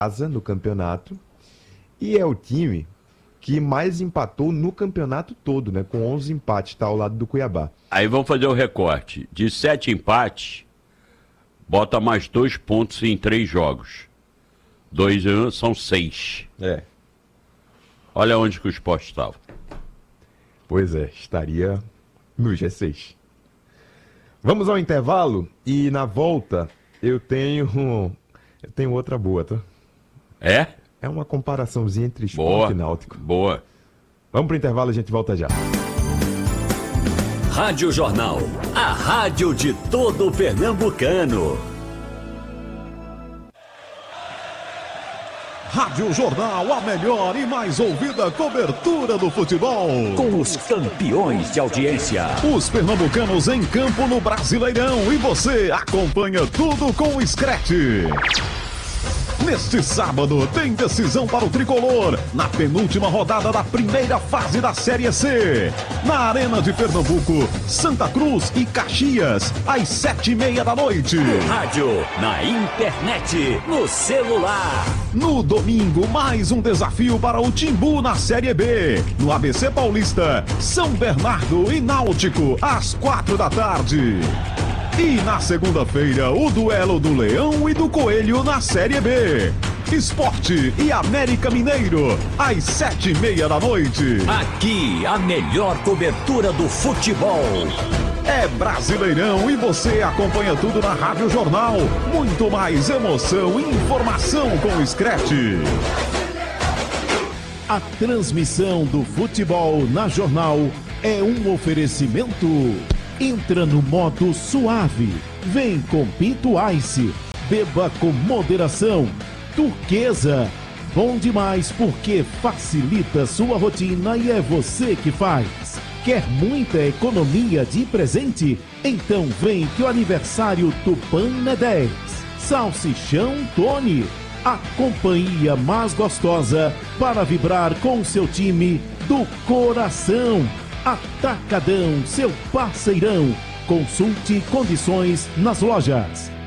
casa no campeonato e é o time que mais empatou no campeonato todo, né? Com 11 empates, tá ao lado do Cuiabá. Aí vamos fazer o recorte. De 7 empates, bota mais 2 pontos em 3 jogos. 2 e 1 são 6. É. Olha onde que o Sport estava. Pois é, estaria no G6. Vamos ao intervalo e na volta eu tenho outra boa, tá? É? É uma comparaçãozinha entre esporte Boa. e náutico. Boa. Vamos pro intervalo, a gente volta já. Rádio Jornal, a rádio de todo o pernambucano. Rádio Jornal, a melhor e mais ouvida cobertura do futebol. Com os campeões de audiência. Os pernambucanos em campo no Brasileirão. E você acompanha tudo com o Screte. Neste sábado tem decisão para o Tricolor, na penúltima rodada da primeira fase da Série C. Na Arena de Pernambuco, Santa Cruz e Caxias, às 7h30 da noite. No rádio, na internet, no celular. No domingo, mais um desafio para o Timbu na Série B. No ABC Paulista, São Bernardo e Náutico, às 4 da tarde. E na segunda-feira, o duelo do Leão e do Coelho na Série B. Esporte e América Mineiro, às 7h30 da noite. Aqui, a melhor cobertura do futebol. É Brasileirão e você acompanha tudo na Rádio Jornal. Muito mais emoção e informação com o Screte. A transmissão do futebol na Jornal é um oferecimento. Entra no modo suave. Vem com Pinto Ice. Beba com moderação. Turquesa. Bom demais porque facilita sua rotina e é você que faz. Quer muita economia de presente? Então vem que o aniversário Tupan é 10. Salsichão Tony. A companhia mais gostosa para vibrar com seu time do coração. Atacadão, seu parceirão. Consulte condições nas lojas.